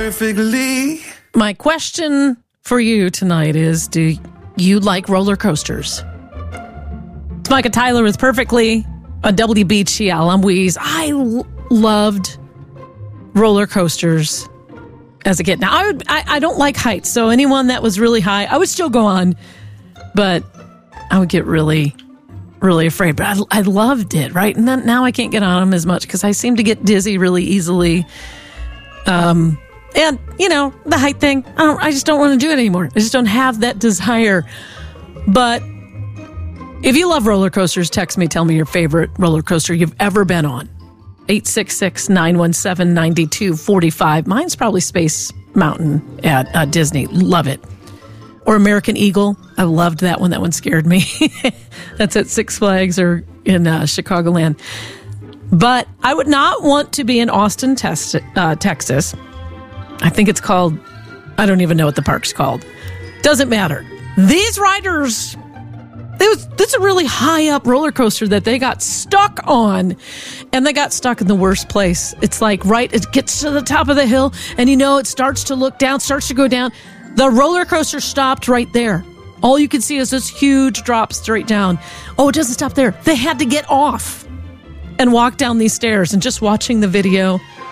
perfectly. My question for you tonight is, do you like roller coasters? It's Micah Tyler with Perfectly on WBGL. I'm Weeze. I loved roller coasters as a kid. Now, I don't like heights, so anyone that was really high, I would still go on, but I would get really, really afraid. But I loved it, right? And then now I can't get on them as much because I seem to get dizzy really easily. And, you know, the height thing, I just don't want to do it anymore. I just don't have that desire. But if you love roller coasters, text me, tell me your favorite roller coaster you've ever been on. 866-917-9245. Mine's probably Space Mountain at Disney. Love it. Or American Eagle. I loved that one. That one scared me. That's at Six Flags or in Chicagoland. But I would not want to be in Austin, Texas. I think it's called, I don't even know what the park's called. Doesn't matter. These riders, it's a really high up roller coaster that they got stuck on. And they got stuck in the worst place. It's like, right, it gets to the top of the hill and you know it starts to look down, starts to go down. The roller coaster stopped right there. All you can see is this huge drop straight down. Oh, it doesn't stop there. They had to get off and walk down these stairs. And just watching the video,